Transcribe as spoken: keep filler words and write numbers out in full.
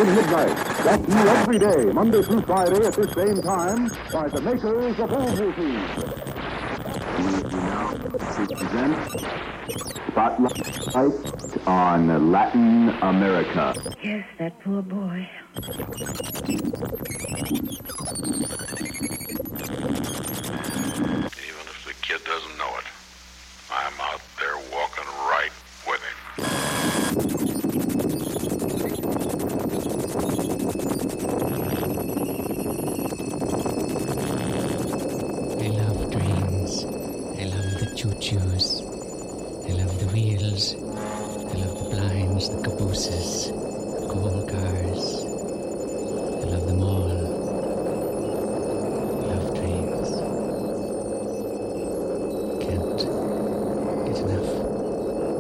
in midnight. That's you every day, Monday through Friday at this same time, by the makers of Ovaltine. We now present Spotlight on Latin America. Yes, that poor boy. Even if the kid doesn't know it, I'm out there walking right with him. I love trains. I love the choo-choos. I love the wheels. I love the blinds, the cabooses, the coal cars. I love them all. I love trains. Can't get enough.